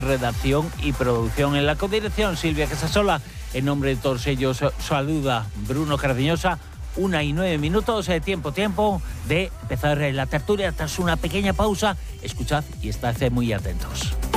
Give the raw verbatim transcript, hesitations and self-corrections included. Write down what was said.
Redacción y producción en la codirección, Silvia Casasola. En nombre de todos ellos, saluda Bruno Cardeñosa. Una y nueve minutos, eh, tiempo, tiempo de empezar la tertulia. Tras una pequeña pausa, escuchad y estad muy atentos.